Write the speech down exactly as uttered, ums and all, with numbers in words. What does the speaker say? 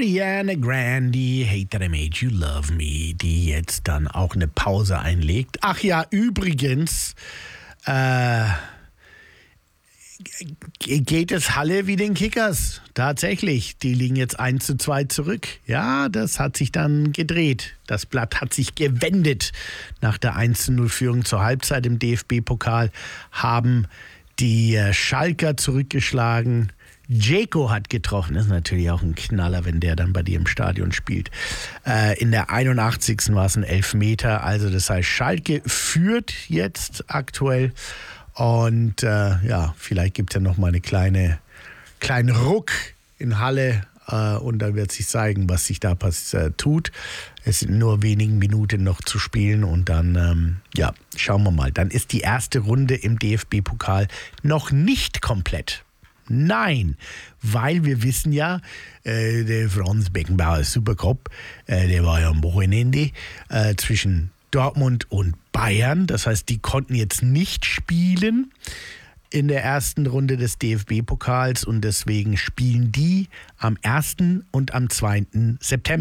Ariana Grande, Hate That I Made You Love Me, die jetzt dann auch eine Pause einlegt. Ach ja, übrigens, äh, geht es Halle wie den Kickers. Tatsächlich, die liegen jetzt eins zu zwei zurück. Ja, das hat sich dann gedreht. Das Blatt hat sich gewendet. Nach der eins zu null Führung zur Halbzeit im D F B-Pokal haben die Schalker zurückgeschlagen. Dzeko hat getroffen. Das ist natürlich auch ein Knaller, wenn der dann bei dir im Stadion spielt. Äh, in der einundachtzigsten war es ein Elfmeter. Also das heißt, Schalke führt jetzt aktuell. Und äh, ja, vielleicht gibt es ja noch mal eine kleine, kleinen Ruck in Halle äh, und dann wird sich zeigen, was sich da pass- äh, tut. Es sind nur wenige Minuten noch zu spielen und dann, ähm, ja, schauen wir mal. Dann ist die erste Runde im D F B-Pokal noch nicht komplett. Nein, weil wir wissen ja, äh, der Franz Beckenbauer Supercup, äh, der war ja am Wochenende äh, zwischen Dortmund und Bayern. Das heißt, die konnten jetzt nicht spielen in der ersten Runde des D F B-Pokals und deswegen spielen die am ersten und am zweiten September.